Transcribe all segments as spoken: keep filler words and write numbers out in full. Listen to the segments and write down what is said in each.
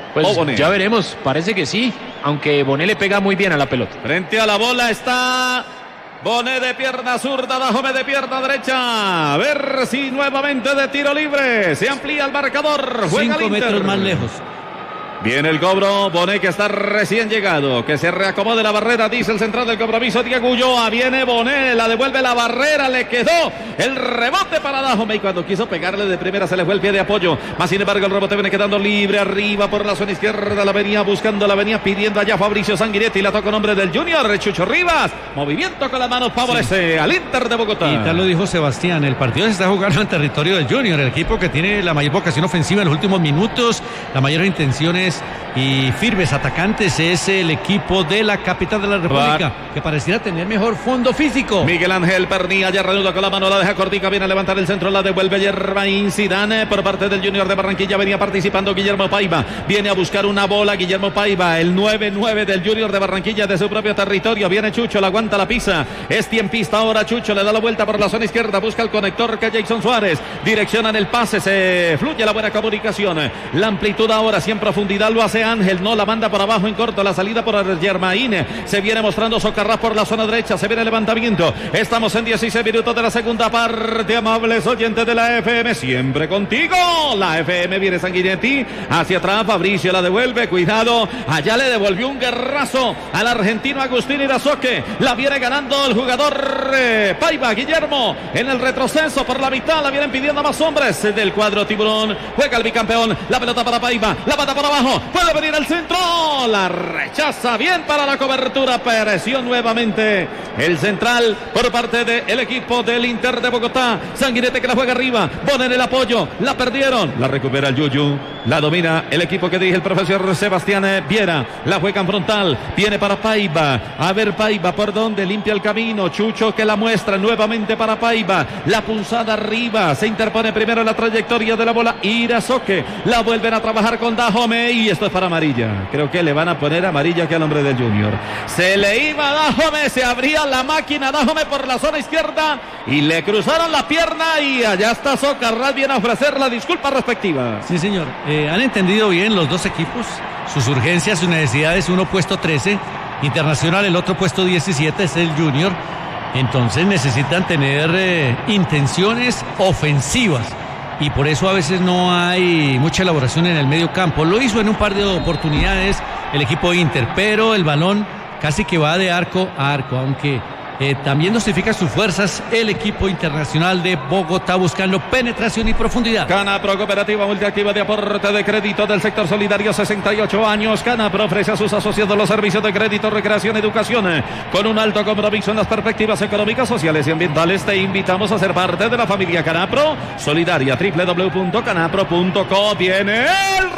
Pues o Bonet. Ya veremos, parece que sí, aunque Bonet le pega muy bien a la pelota. Frente a la bola está Bonet de pierna zurda, Dajome de pierna derecha. A ver si nuevamente de tiro libre se amplía el marcador. Juega Cinco el Inter. metros más lejos. Viene el cobro, Bonet que está recién llegado, que se reacomode la barrera, dice el central del compromiso, Diego Ulloa. Viene Bonet, la devuelve la barrera, le quedó el rebote para Dajome y cuando quiso pegarle de primera se le fue el pie de apoyo. Más sin embargo el rebote viene quedando libre arriba por la zona izquierda, la venía buscando, la venía pidiendo allá Fabricio Sanguinetti, la toca nombre del Junior, Chucho Rivas. Movimiento con las manos favorece sí. al Inter de Bogotá. Y tal lo dijo Sebastián, el partido se está jugando en territorio del Junior, el equipo que tiene la mayor vocación ofensiva en los últimos minutos, las mayores intenciones y firmes atacantes es el equipo de la capital de la República, Bar. que pareciera tener mejor fondo físico. Miguel Ángel Pernilla ya reanuda con la mano, la deja cortica, viene a levantar el centro, la devuelve Yermain Zidane por parte del Junior de Barranquilla. Venía participando Guillermo Paiva, viene a buscar una bola Guillermo Paiva, el nueve nueve del Junior de Barranquilla de su propio territorio. Viene Chucho, la aguanta la pisa, es tiempista ahora Chucho, le da la vuelta por la zona izquierda, busca el conector que Jason Suárez, direcciona en el pase, se fluye la buena comunicación, la amplitud ahora, si en profundidad lo hace Ángel, no la manda por abajo en corto, la salida por Yermain, se viene mostrando Socarrás por la zona derecha, se viene el levantamiento, estamos en dieciséis minutos de la segunda parte, amables oyentes de la F M, siempre contigo, la F M viene Sanguinetti, hacia atrás Fabricio la devuelve, cuidado, allá le devolvió un guerrazo al argentino Agustín Irazoque, la viene ganando el jugador eh, Paiva, Guillermo, en el retroceso por la mitad, la vienen pidiendo más hombres del cuadro tiburón, juega el bicampeón, la pelota para Paiva, la pata por abajo, puede venir el centro, la rechaza bien para la cobertura, pereció nuevamente el central por parte del equipo del Inter de Bogotá, Sanguinetti que la juega arriba, pone en el apoyo, la perdieron, la recupera el Yuyu, la domina el equipo que dirige el profesor Sebastián Viera, la juega en frontal, viene para Paiva, a ver Paiva por donde limpia el camino, Chucho que la muestra nuevamente para Paiva, la punzada arriba, se interpone primero en la trayectoria de la bola, Irazoque, la vuelven a trabajar con Dajome y esto es para amarilla, creo que le van a poner amarilla aquí al hombre del Junior, se le iba a Dajome, se abría la máquina Dajome por la zona izquierda y le cruzaron la pierna y allá está Socarrás, viene a ofrecer la disculpa respectiva. Sí señor, eh, han entendido bien los dos equipos, sus urgencias, sus necesidades, uno puesto trece, Internacional el otro puesto diecisiete, es el Junior, entonces necesitan tener eh, intenciones ofensivas. Y por eso a veces no hay mucha elaboración en el medio campo. Lo hizo en un par de oportunidades el equipo Inter, pero el balón casi que va de arco a arco, aunque eh, también dosifica sus fuerzas el equipo Internacional de Bogotá buscando penetración y profundidad. Canapro, cooperativa multiactiva de aporte de crédito del sector solidario, sesenta y ocho años. Canapro ofrece a sus asociados los servicios de crédito, recreación, educación, con un alto compromiso en las perspectivas económicas, sociales y ambientales. Te invitamos a ser parte de la familia Canapro Solidaria. doble u doble u doble u punto canapro punto co. Viene el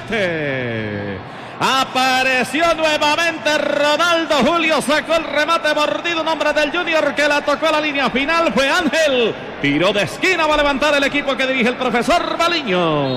remate. Apareció nuevamente Ronaldo Julio, sacó el remate mordido, un hombre del Junior que la tocó a la línea final, fue Ángel, tiro de esquina, va a levantar el equipo que dirige el profesor Baliño.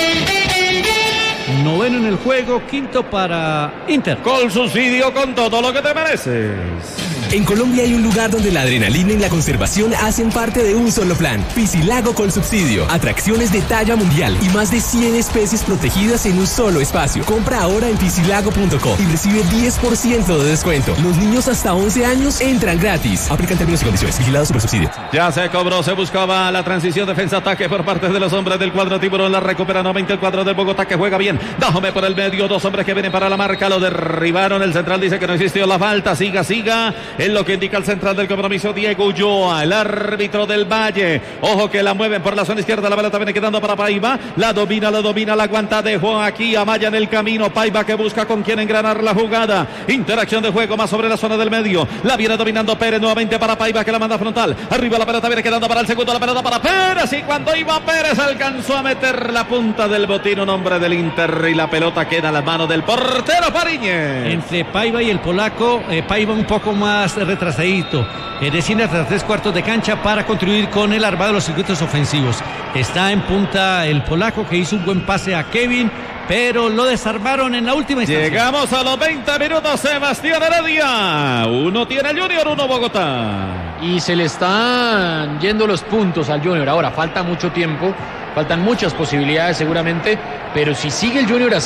Noveno en el juego, quinto para Inter. Con subsidio, con todo lo que te mereces. En Colombia hay un lugar donde la adrenalina y la conservación hacen parte de un solo plan. Piscilago con subsidio. Atracciones de talla mundial y más de cien especies protegidas en un solo espacio. Compra ahora en piscilago punto co y recibe diez por ciento de descuento. Los niños hasta once años entran gratis. Aplican términos y condiciones. Vigilado super subsidio. Ya se cobró, se buscaba la transición defensa-ataque por parte de los hombres del cuadro tiburón. La recupera nuevamente el cuadro de Bogotá que juega bien. Dajome por el medio, dos hombres que vienen para la marca. Lo derribaron. El central dice que no existió la falta. Siga, siga. Es lo que indica el central del compromiso, Diego Ulloa, el árbitro del Valle. Ojo que la mueven por la zona izquierda, la pelota viene quedando para Paiva, la domina, la domina, la aguanta, dejó aquí a Maya en el camino, Paiva que busca con quién engranar la jugada, interacción de juego más sobre la zona del medio, la viene dominando Pérez nuevamente para Paiva que la manda frontal, arriba la pelota viene quedando para el segundo, la pelota para Pérez y cuando iba Pérez alcanzó a meter la punta del botín un hombre del Inter y la pelota queda en las manos del portero Fariñez. Entre Paiva y el polaco, eh, Paiva un poco más retrasadito, eh, desciende hasta tres cuartos de cancha para contribuir con el armado de los circuitos ofensivos. Está en punta el polaco que hizo un buen pase a Kevin, pero lo desarmaron en la última instancia. Llegamos a los veinte minutos, Sebastián Heredia. Uno tiene el Junior, uno Bogotá. Y se le están yendo los puntos al Junior. Ahora falta mucho tiempo, faltan muchas posibilidades seguramente, pero si sigue el Junior así